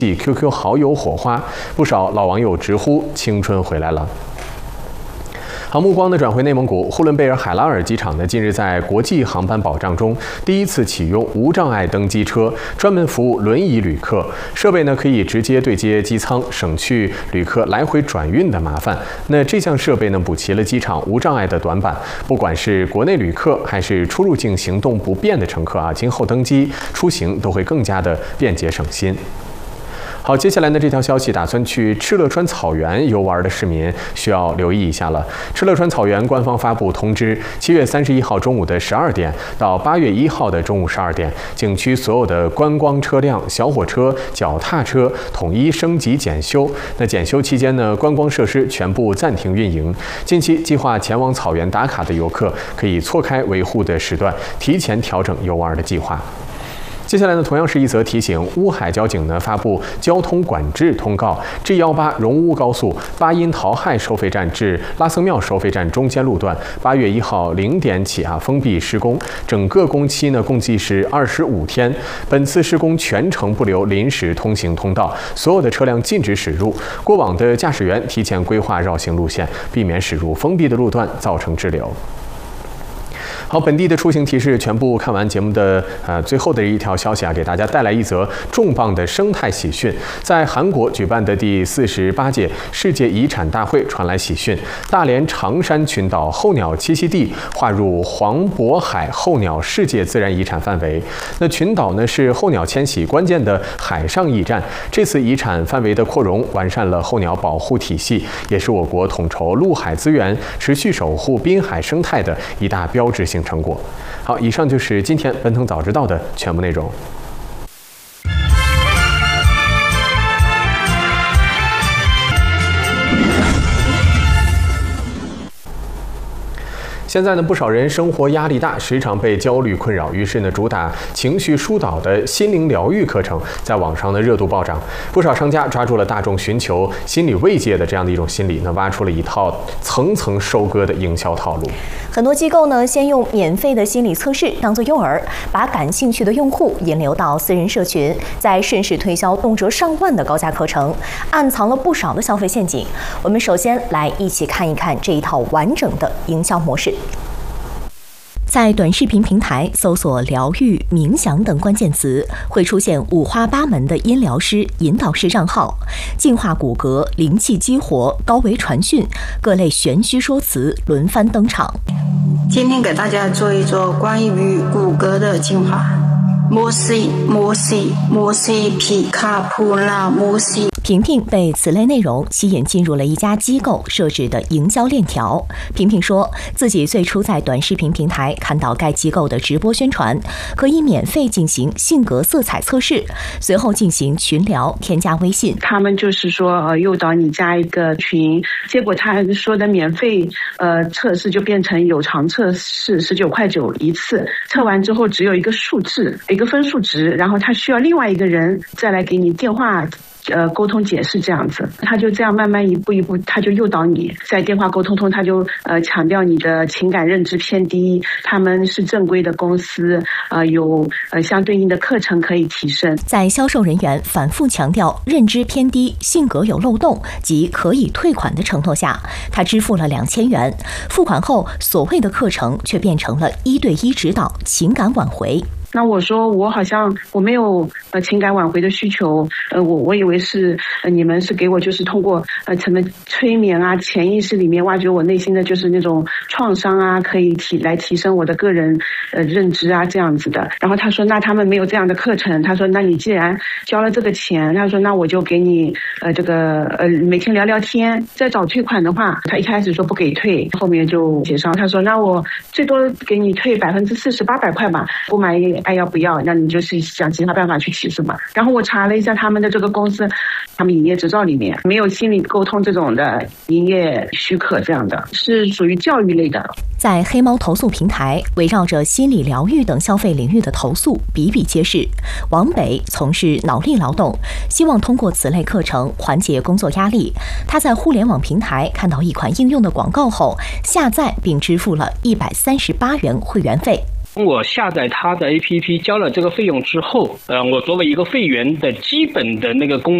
QQ 好友火花，不少老网友直呼青春回来了。好，目光呢转回内蒙古呼伦贝尔海拉尔机场呢，近日在国际航班保障中第一次启用无障碍登机车，专门服务轮椅旅客。设备呢可以直接对接机舱，省去旅客来回转运的麻烦。那这项设备呢补齐了机场无障碍的短板，不管是国内旅客还是出入境行动不便的乘客啊，今后登机出行都会更加的便捷省心。好，接下来呢，这条消息打算去敕勒川草原游玩的市民需要留意一下了。敕勒川草原官方发布通知，7月31号中午的12点到8月1号的中午12点，景区所有的观光车辆、小火车、脚踏车统一升级检修。那检修期间呢，观光设施全部暂停运营。近期计划前往草原打卡的游客可以错开维护的时段，提前调整游玩的计划。接下来呢，同样是一则提醒，乌海交警呢发布交通管制通告 ，G18荣乌高速巴音陶亥收费站至拉僧庙收费站中间路段，8月1号0点起封闭施工，整个工期呢共计是25天。本次施工全程不留临时通行通道，所有的车辆禁止驶入。过往的驾驶员提前规划绕行路线，避免驶入封闭的路段造成滞留。好，本地的出行提示全部看完节目的最后的一条消息给大家带来一则重磅的生态喜讯。在韩国举办的第48届世界遗产大会传来喜讯，大连长山群岛候鸟栖息地划入黄渤海候鸟世界自然遗产范围。那群岛呢是候鸟迁徙关键的海上驿站，这次遗产范围的扩容完善了候鸟保护体系，也是我国统筹陆海资源、持续守护滨海生态的一大标志性成果。好，以上就是今天奔腾早知道的全部内容。现在呢，不少人生活压力大，时常被焦虑困扰，于是呢，主打情绪疏导的心灵疗愈课程在网上的热度暴涨。不少商家抓住了大众寻求心理慰藉的这样的一种心理，挖出了一套层层收割的营销套路。 很多机构呢，先用免费的心理测试当作诱饵，把感兴趣的用户引流到私人社群，再顺势推销动辄上万的高价课程，暗藏了不少的消费陷阱。我们首先来一起看一看这一套完整的营销模式。在短视频平台搜索疗愈、冥想等关键词，会出现五花八门的音疗师、引导师账号，净化骨骼、灵气激活、高维传讯，各类玄虚说辞轮番登场。 今天给大家做一做关于骨骼的净化。摩西皮卡普拉摩西。 萍萍被此类内容吸引，进入了一家机构设置的营销链条。萍萍说，自己最初在短视频平台看到该机构的直播宣传，可以免费进行性格色彩测试，随后进行群聊，添加微信。 他们就是说，诱导你加一个群，结果他说的免费测试就变成有偿测试，19.9一次，测完之后只有一个数字，一个分数值，然后他需要另外一个人再来给你电话沟通解释，这样子，他就这样慢慢一步一步，他就诱导你在电话沟通中，他就强调你的情感认知偏低，他们是正规的公司，有相对应的课程可以提升。 在销售人员反复强调认知偏低、性格有漏洞及可以退款的承诺下，他支付了2000元，付款后所谓的课程却变成了1对1指导、情感挽回。 那我说我好像我没有情感挽回的需求，我以为是你们是给我就是通过什么催眠啊，潜意识里面挖掘我内心的就是那种创伤啊，可以提升我的个人认知啊这样子的。然后他说那他们没有这样的课程，他说那你既然交了这个钱，他说那我就给你这个每天聊聊天，再找退款的话，他一开始说不给退，后面就协商，他说那我最多给你退40%，800块吧，不满意爱要不要，那你就是想其他办法去提升嘛。然后我查了一下他们的这个公司，他们营业执照里面没有心理沟通这种的营业许可，这样的是属于教育类的。 在黑猫投诉平台，围绕着心理疗愈等消费领域的投诉比比皆是。王北从事脑力劳动，希望通过此类课程缓解工作压力。他在互联网平台看到一款应用的广告后，下载并支付了138元会员费。 我下载它的 APP， 交了这个费用之后，我作为一个会员的基本的那个功能。